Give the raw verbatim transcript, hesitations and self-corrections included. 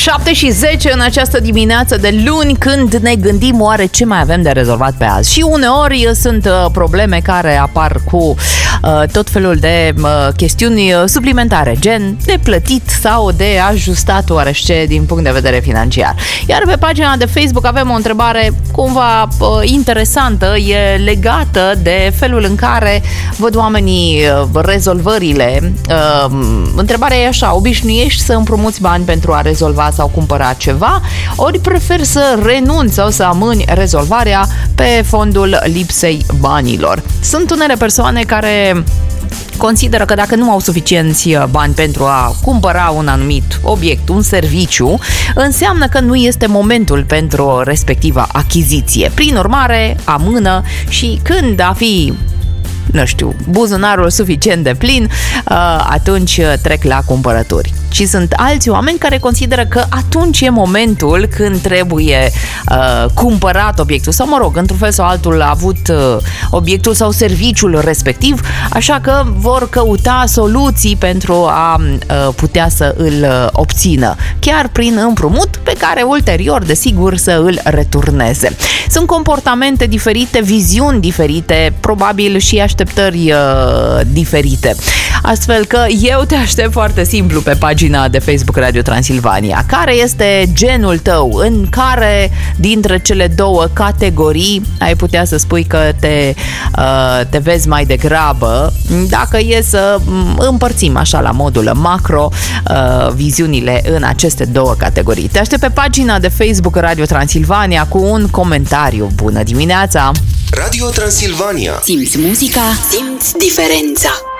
șapte și zece în această dimineață de luni, când ne gândim oare ce mai avem de rezolvat pe azi. Și uneori sunt uh, probleme care apar cu uh, tot felul de uh, chestiuni suplimentare, gen de plătit sau de ajustat oarește din punct de vedere financiar. Iar pe pagina de Facebook avem o întrebare cumva uh, interesantă, e legată de felul în care văd oamenii uh, rezolvările. Uh, întrebarea e așa: obișnuiești să împrumuți bani pentru a rezolva sau cumpăra ceva, ori preferi să renunți sau să amâni rezolvarea pe fondul lipsei banilor? Sunt unele persoane care consideră că dacă nu au suficienți bani pentru a cumpăra un anumit obiect, un serviciu, înseamnă că nu este momentul pentru respectiva achiziție. Prin urmare, amână și când a fi, nu știu, buzunarul suficient de plin, atunci trec la cumpărături. Și sunt alți oameni care consideră că atunci e momentul când trebuie uh, cumpărat obiectul sau, mă rog, într-un fel sau altul a avut uh, obiectul sau serviciul respectiv, așa că vor căuta soluții pentru a uh, putea să îl uh, obțină, chiar prin împrumut pe care ulterior, desigur, să îl returneze. Sunt comportamente diferite, viziuni diferite, probabil și așteptări uh, diferite. Astfel că eu te aștept foarte simplu pe pagina de Facebook Radio Transilvania. Care este genul tău? În care dintre cele două categorii ai putea să spui că te, uh, te vezi mai degrabă? Dacă e să împărțim așa la modul macro uh, viziunile în aceste două categorii. Te aștept pe pagina de Facebook Radio Transilvania cu un comentariu. Bună dimineața! Radio Transilvania. Simți muzica, simți diferența.